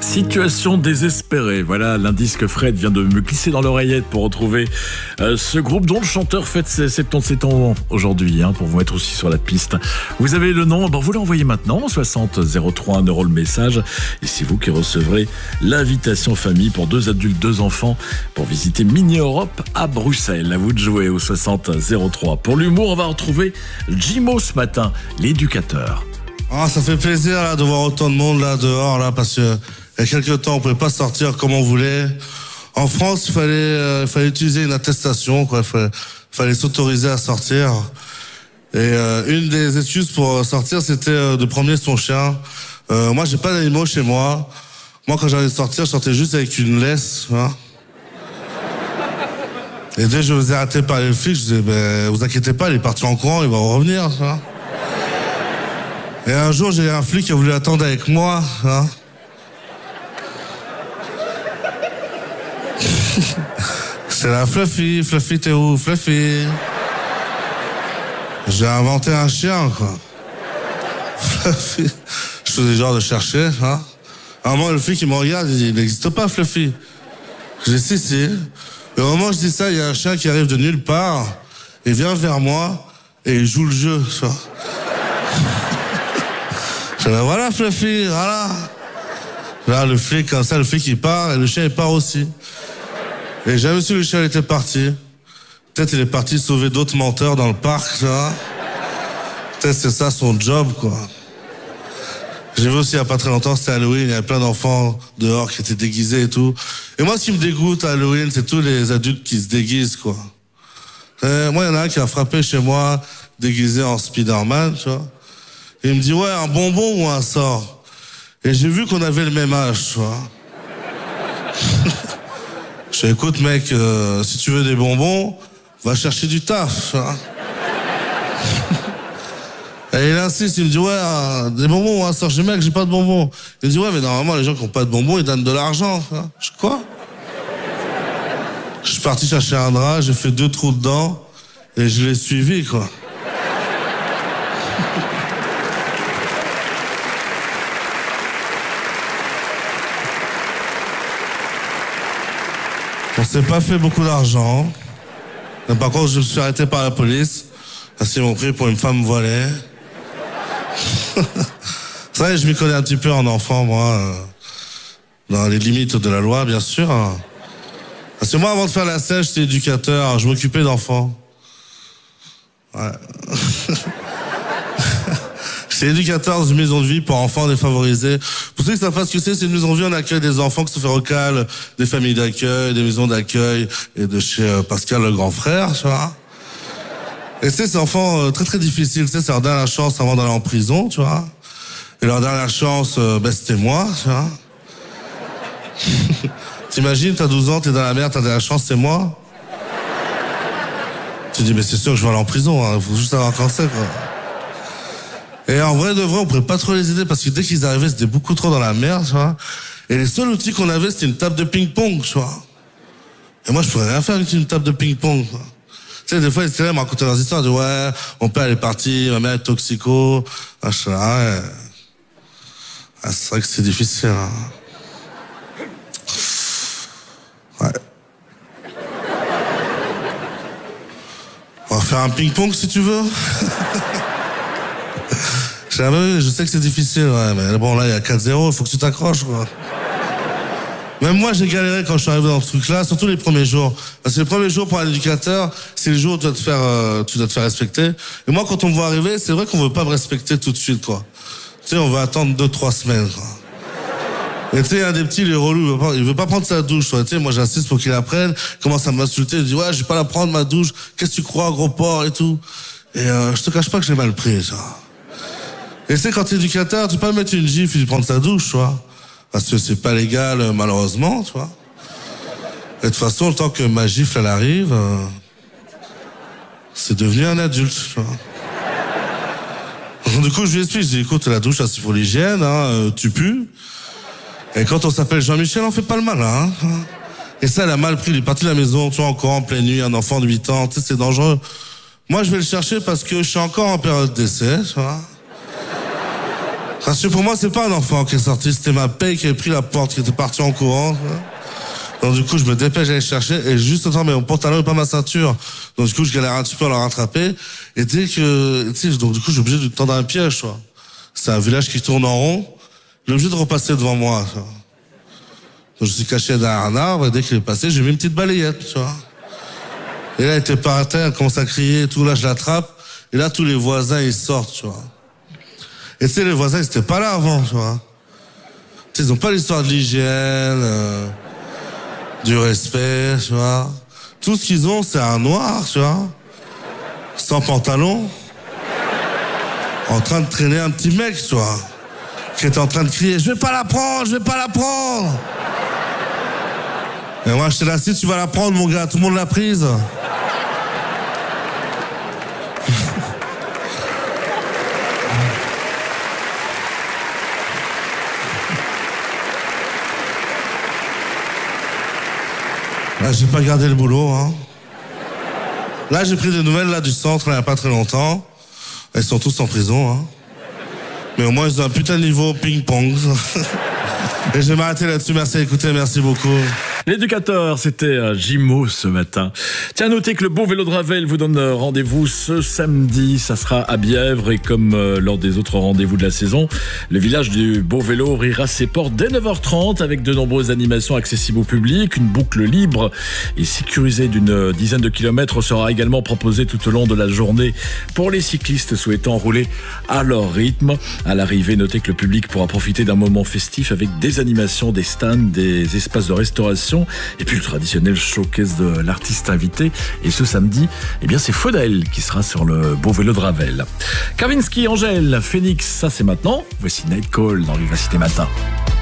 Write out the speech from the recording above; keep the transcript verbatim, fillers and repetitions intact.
Situation désespérée. Voilà l'indice que Fred vient de me glisser dans l'oreillette pour retrouver euh, ce groupe dont le chanteur fête ses soixante-dix-sept ans aujourd'hui, hein, pour vous mettre aussi sur la piste. Vous avez le nom, bon, vous l'envoyez maintenant, soixante zéro trois, un euro le message. Et c'est vous qui recevrez l'invitation famille pour deux adultes, deux enfants pour visiter Mini Europe à Bruxelles. À vous de jouer au soixante zéro trois. Pour l'humour, on va retrouver Jimo ce matin, l'éducateur. Ah, ça fait plaisir là, de voir autant de monde là dehors là, parce que il y a quelques temps on pouvait pas sortir comme on voulait. En France, il fallait, euh, il fallait utiliser une attestation, quoi. Il fallait, fallait s'autoriser à sortir. Et euh, une des excuses pour sortir, c'était euh, de promener son chien. Euh, moi, j'ai pas d'animaux chez moi. Moi, quand j'allais sortir, je sortais juste avec une laisse. Hein. Et dès que je vous ai arrêté par les flics, je disais, ben, vous inquiétez pas, il est parti en courant, il va revenir. Hein. Et un jour, j'ai un flic qui a voulu attendre avec moi. Hein. C'est la Fluffy. Fluffy, t'es où, Fluffy? J'ai inventé un chien, quoi. Fluffy. Je faisais genre de chercher, hein. À un moment, le flic, il me regarde, il dit, il n'existe pas, Fluffy. Je dis, si, si. Et au moment où je dis ça, il y a un chien qui arrive de nulle part, il vient vers moi, et il joue le jeu, tu vois. Je dis, voilà, Fluffy, voilà. Là, le flic, comme ça, le flic, il part, et le chien, il part aussi. Et jamais su le chien était parti. Peut-être il est parti sauver d'autres menteurs dans le parc, tu vois. Peut-être c'est ça son job, quoi. J'ai vu aussi il y a pas très longtemps, c'était Halloween, il y avait plein d'enfants dehors qui étaient déguisés et tout. Et moi, ce qui me dégoûte à Halloween, c'est tous les adultes qui se déguisent, quoi. Et moi, il y en a un qui a frappé chez moi, déguisé en Spider-Man, tu vois. Et il me dit, ouais, un bonbon ou un sort? Et j'ai vu qu'on avait le même âge, tu vois. Je dis, écoute, mec, euh, si tu veux des bonbons, va chercher du taf, hein. Et il insiste, il me dit, ouais, euh, des bonbons ou un sort? Je dis, mec, j'ai pas de bonbons. Il me dit, ouais, mais normalement, les gens qui ont pas de bonbons, ils donnent de l'argent, hein. Je dis, quoi? Je suis parti chercher un drap, j'ai fait deux trous dedans, et je l'ai suivi, quoi. On s'est pas fait beaucoup d'argent. Mais par contre, je me suis arrêté par la police. Parce qu'ils m'ont pris pour une femme voilée. C'est vrai, je m'y connais un petit peu en enfant, moi. Euh, dans les limites de la loi, bien sûr. Parce que moi, avant de faire la sèche, j'étais éducateur. Je m'occupais d'enfants. Ouais. J'étais éducateur dans une maison de vie pour enfants défavorisés. Pour ceux qui savent pas ce que c'est, c'est une maison de vie, on accueille des enfants qui se fait recal, des familles d'accueil, des maisons d'accueil, et de chez euh, Pascal le grand frère, tu vois. Et c'est ces enfants euh, très très difficiles, tu sais, c'est leur dernière chance avant d'aller en prison, tu vois. Et leur dernière chance, euh, ben c'était moi, tu vois. T'imagines, t'as douze ans, t'es dans la merde, ta dernière chance, c'est moi. Tu te dis, mais c'est sûr que je vais aller en prison, hein, faut juste savoir quand c'est, quoi. Et en vrai de vrai, on pouvait pas trop les aider parce que dès qu'ils arrivaient, c'était beaucoup trop dans la merde, tu vois. Et les seuls outils qu'on avait, c'était une table de ping-pong, tu vois. Et moi, je pouvais rien faire avec une table de ping-pong, quoi. Tu sais, des fois, ils étaient là, ils me racontaient leurs histoires, ils disaient, ouais, mon père, il est parti, ma mère est toxico. Ah, je suis là, ouais. Ah, c'est vrai que c'est difficile, hein. Ouais. On va faire un ping-pong, si tu veux. Je sais que c'est difficile, ouais, mais bon, là, il y a quatre zéro, il faut que tu t'accroches, quoi. Même moi, j'ai galéré quand je suis arrivé dans ce truc-là, surtout les premiers jours. Parce que les premiers jours pour un éducateur, c'est les jours où tu dois te faire, euh, tu dois te faire respecter. Et moi, quand on me voit arriver, c'est vrai qu'on veut pas me respecter tout de suite, quoi. Tu sais, on va attendre deux, trois semaines, quoi. Et tu sais, un des petits, il est relou, il veut pas, il veut pas prendre sa douche, quoi. Tu sais, moi, j'insiste pour qu'il apprenne, il commence à m'insulter, il dit, ouais, je vais pas la prendre, ma douche, qu'est-ce que tu crois, gros porc, et tout. Et euh, je te cache pas que j'ai mal pris, ça. Et tu sais, quand t'es éducateur, tu peux pas mettre une gifle et prendre sa douche, tu vois. Parce que c'est pas légal, malheureusement, tu vois. Et de toute façon, le temps que ma gifle, elle arrive, euh, c'est devenu un adulte, tu vois. Du coup, je lui explique, je dis, écoute, la douche, c'est pour l'hygiène, hein, tu pues. Et quand on s'appelle Jean-Michel, on fait pas le malin, hein. Et ça, elle a mal pris, il est parti de la maison, tu vois, encore en pleine nuit, un enfant de huit ans, tu sais, c'est dangereux. Moi, je vais le chercher parce que je suis encore en période d'essai, tu vois. Parce que pour moi, c'est pas un enfant qui est sorti, c'était ma paye qui avait pris la porte, qui était partie en courant. Donc du coup, je me dépêche d'aller chercher, et juste au temps, mais mon pantalon et pas ma ceinture. Donc du coup, je galère un petit peu à la rattraper. Et dès que, tu sais, donc du coup, j'ai obligé de tendre un piège, tu vois. C'est un village qui tourne en rond. Il est obligé de repasser devant moi, tu vois. Donc je suis caché derrière un arbre, et dès qu'il est passé, j'ai mis une petite balayette, tu vois. Et là, il était par terre, il commence à crier et tout, là, je l'attrape. Et là, tous les voisins, ils sortent, tu vois. Et tu sais, les voisins, ils étaient pas là avant, tu vois. Tu sais, ils ont pas l'histoire de l'hygiène, euh, du respect, tu vois. Tout ce qu'ils ont, c'est un noir, tu vois. Sans pantalon. En train de traîner un petit mec, tu vois. Qui était en train de crier, je vais pas la prendre, je vais pas la prendre. Et moi, j'étais là, si tu vas la prendre, mon gars, tout le monde l'a prise. Là, j'ai pas gardé le boulot, hein. Là, j'ai pris des nouvelles là du centre, là, il y a pas très longtemps. Ils sont tous en prison, hein. Mais au moins, ils ont un putain de niveau ping-pong. Et je vais m'arrêter là-dessus. Merci, écoutez, merci beaucoup. L'éducateur, c'était Jimo ce matin. Tiens, notez que le Beau Vélo de Ravel vous donne rendez-vous ce samedi. Ça sera à Bièvre, et comme euh, lors des autres rendez-vous de la saison, le village du Beau Vélo ouvrira ses portes dès neuf heures trente avec de nombreuses animations accessibles au public. Une boucle libre et sécurisée d'une dizaine de kilomètres sera également proposée tout au long de la journée pour les cyclistes souhaitant rouler à leur rythme. À l'arrivée, notez que le public pourra profiter d'un moment festif avec des animations, des stands, des espaces de restauration et puis le traditionnel showcase de l'artiste invité. Et ce samedi, eh bien, c'est Faudel qui sera sur le Beau Vélo de Ravel. Kavinsky, Angèle, Phoenix, ça c'est maintenant. Voici Night Call dans Vivacité Matin.